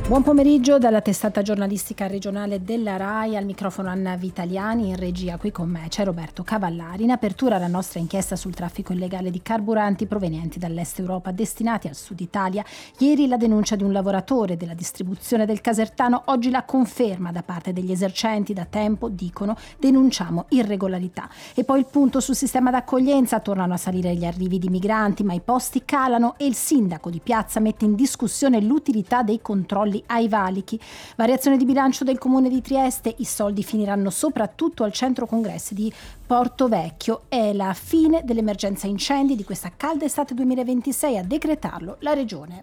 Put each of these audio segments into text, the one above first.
Buon pomeriggio dalla testata giornalistica regionale della RAI, al microfono Anna Vitaliani, in regia qui con me c'è Roberto Cavallari. In apertura la nostra inchiesta sul traffico illegale di carburanti provenienti dall'est Europa destinati al sud Italia. Ieri la denuncia di un lavoratore della distribuzione del Casertano, oggi la conferma da parte degli esercenti. Da tempo dicono: denunciamo irregolarità. E poi il punto sul sistema d'accoglienza: tornano a salire gli arrivi di migranti, ma i posti calano e il sindaco di Piazza mette in discussione l'utilità dei controlli ai valichi. Variazione di bilancio del comune di Trieste: i soldi finiranno soprattutto al centro congressi di Porto Vecchio. È la fine dell'emergenza incendi di questa calda estate 2026 a decretarlo la regione.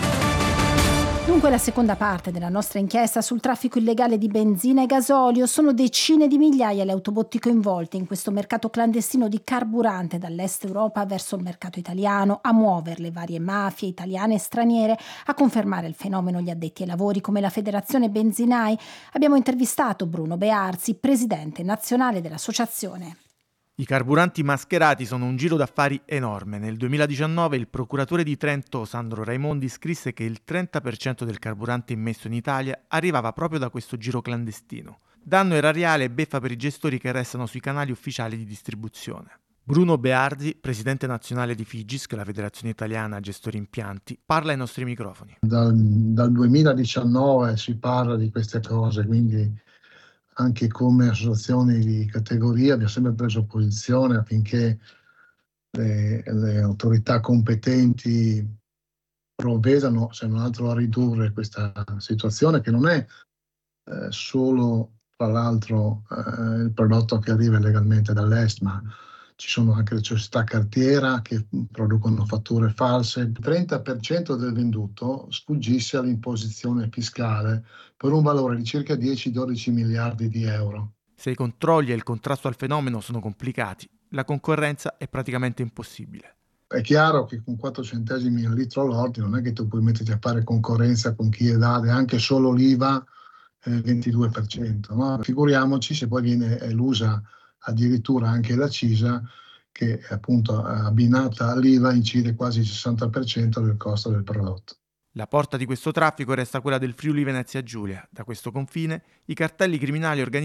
Dunque la seconda parte della nostra inchiesta sul traffico illegale di benzina e gasolio. Sono decine di migliaia le autobotti coinvolte in questo mercato clandestino di carburante dall'est Europa verso il mercato italiano. A muoverle varie mafie italiane e straniere. A confermare il fenomeno gli addetti ai lavori come la Federazione Benzinai. Abbiamo intervistato Bruno Bearzi, presidente nazionale dell'associazione. I carburanti mascherati sono un giro d'affari enorme. Nel 2019 il procuratore di Trento, Sandro Raimondi, scrisse che il 30% del carburante immesso in Italia arrivava proprio da questo giro clandestino. Danno erariale e beffa per i gestori che restano sui canali ufficiali di distribuzione. Bruno Bearzi, presidente nazionale di Figis, che è la Federazione Italiana Gestori Impianti, parla ai nostri microfoni. Dal 2019 si parla di queste cose, quindi anche come associazioni di categoria abbiamo sempre preso posizione affinché le autorità competenti provvedano, se non altro, a ridurre questa situazione, che non è solo, tra l'altro, il prodotto che arriva illegalmente dall'est, ma ci sono anche le società cartiera che producono fatture false. Il 30% del venduto sfuggisse all'imposizione fiscale per un valore di circa 10-12 miliardi di euro. Se i controlli e il contrasto al fenomeno sono complicati, la concorrenza è praticamente impossibile. È chiaro che con 4 centesimi al litro lordi non è che tu puoi metterti a fare concorrenza con chi evade anche solo l'IVA 22%, no? Figuriamoci se poi viene elusa addirittura anche la CISA, che appunto abbinata all'IVA incide quasi il 60% del costo del prodotto. La porta di questo traffico resta quella del Friuli Venezia Giulia. Da questo confine i cartelli criminali organizzati